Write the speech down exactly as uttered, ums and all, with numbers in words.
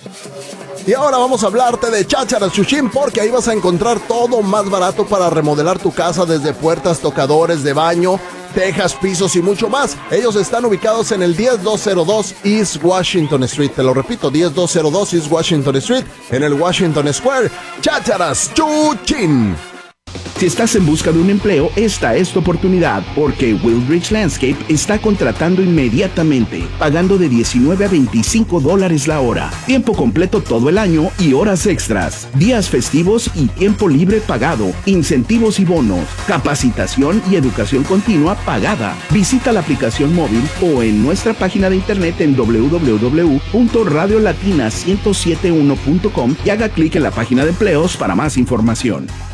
Y ahora vamos a hablarte de Chácharas Chuchín, porque ahí vas a encontrar todo más barato para remodelar tu casa, desde puertas, tocadores de baño, tejas, pisos y mucho más. Ellos están ubicados en el diez dos cero dos East Washington Street. Te lo repito, diez dos cero dos East Washington Street, en el Washington Square. Chácharas Chuchín. Si estás en busca de un empleo, esta es tu oportunidad, porque Wildridge Landscape está contratando inmediatamente, pagando de diecinueve a veinticinco dólares la hora, tiempo completo todo el año y horas extras, días festivos y tiempo libre pagado, incentivos y bonos, capacitación y educación continua pagada. Visita la aplicación móvil o en nuestra página de internet en doble u doble u doble u punto radio latina ciento siete punto uno punto com y haga clic en la página de empleos para más información.